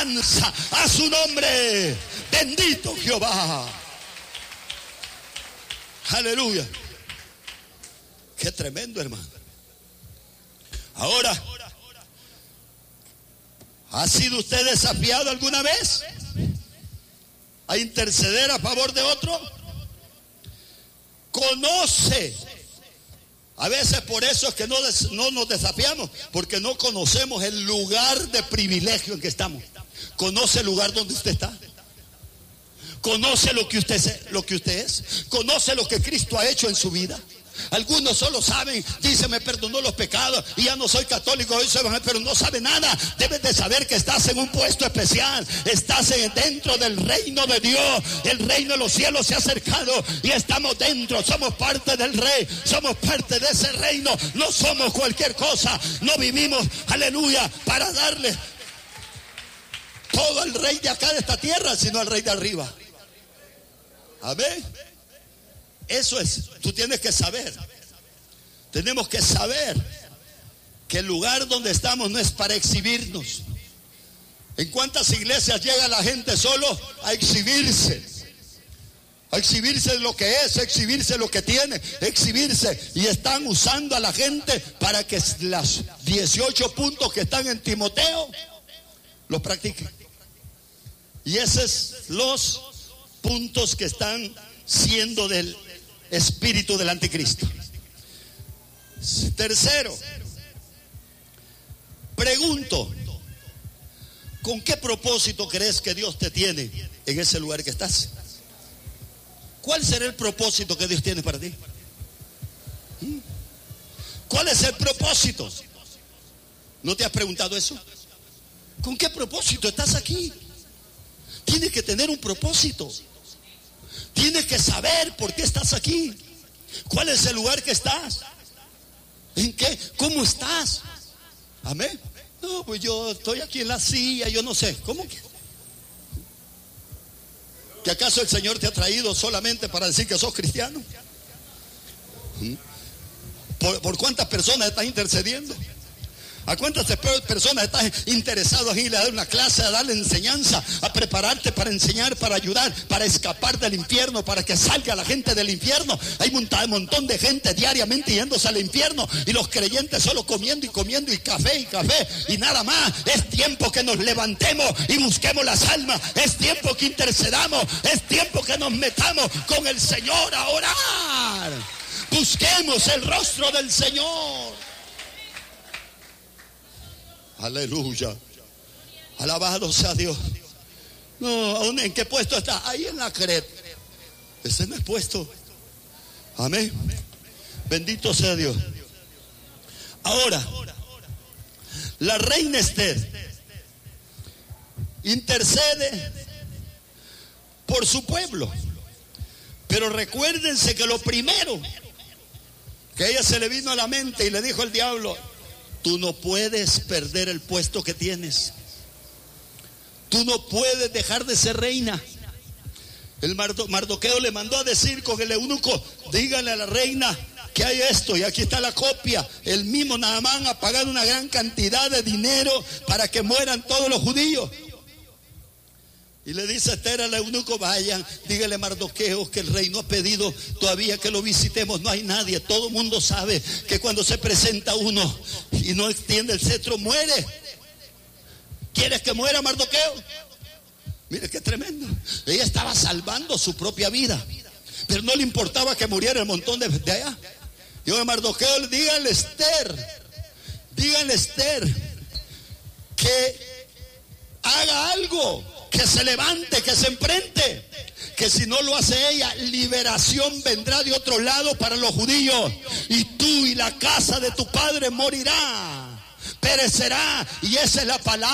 alabanza a su nombre. Bendito Jehová. Aleluya. Qué tremendo, hermano. Ahora, ¿ha sido usted desafiado alguna vez a interceder a favor de otro? Conoce. A veces por eso es que no nos desafiamos, porque no conocemos el lugar de privilegio en que estamos. Conoce el lugar donde usted está. Conoce lo que usted es. Conoce lo que Cristo ha hecho en su vida. Algunos solo saben, dicen, me perdonó los pecados y ya no soy católico, hoy soy evangélico, pero no sabe nada. Debes de saber que estás en un puesto especial, estás dentro del reino de Dios. El reino de los cielos se ha acercado y estamos dentro, somos parte del rey, somos parte de ese reino. No somos cualquier cosa, no vivimos, aleluya, para darle todo al rey de acá de esta tierra, sino al rey de arriba. Amén. Eso es, tú tienes que saber. Tenemos que saber que el lugar donde estamos no es para exhibirnos. ¿En cuántas iglesias llega la gente solo a exhibirse? A exhibirse de lo que es, a exhibirse de lo que tiene, exhibirse. Y están usando a la gente para que los 18 puntos que están en Timoteo los practiquen. Y esos son los puntos que están siendo del espíritu del anticristo. Tercero, pregunto, ¿con qué propósito crees que Dios te tiene en ese lugar que estás? ¿Cuál será el propósito que Dios tiene para ti? ¿Cuál es el propósito? ¿No te has preguntado eso? ¿Con qué propósito estás aquí? Tienes que tener un propósito. Tienes que saber por qué estás aquí. ¿Cuál es el lugar que estás? ¿En qué? ¿Cómo estás? Amén. No, pues yo estoy aquí en la silla, yo no sé. ¿Cómo que? ¿Que acaso el Señor te ha traído solamente para decir que sos cristiano? ¿Por cuántas personas estás intercediendo? ¿A cuántas personas estás interesado en ir a dar una clase, a darle enseñanza, a prepararte para enseñar, para ayudar, para escapar del infierno, para que salga la gente del infierno? Hay un montón de gente diariamente yéndose al infierno y los creyentes solo comiendo y café y nada más. Es tiempo que nos levantemos y busquemos las almas. Es tiempo que intercedamos. Es tiempo que nos metamos con el Señor a orar. Busquemos el rostro del Señor. Aleluya. Alabado sea Dios. No, ¿en qué puesto está? Ahí en la creta. Ese no es puesto. Amén. Bendito sea Dios. Ahora, la reina Esther intercede por su pueblo. Pero recuérdense que lo primero que a ella se le vino a la mente y le dijo el diablo: tú no puedes perder el puesto que tienes. Tú no puedes dejar de ser reina. El Mardoqueo le mandó a decir con el eunuco: díganle a la reina que hay esto, y aquí está la copia. El mismo Naamán ha pagado una gran cantidad de dinero para que mueran todos los judíos. Y le dice Esther al eunuco: vayan, dígale a Mardoqueo que el rey no ha pedido todavía que lo visitemos. No hay nadie, todo el mundo sabe que cuando se presenta uno y no extiende el cetro, muere. ¿Quieres que muera Mardoqueo? Mire qué tremendo. Ella estaba salvando su propia vida, pero no le importaba que muriera el montón de allá. Yo a Mardoqueo, díganle a Esther que haga algo, que se levante, que se enfrente, que si no lo hace ella, liberación vendrá de otro lado para los judíos, y tú y la casa de tu padre morirá, perecerá. Y esa es la palabra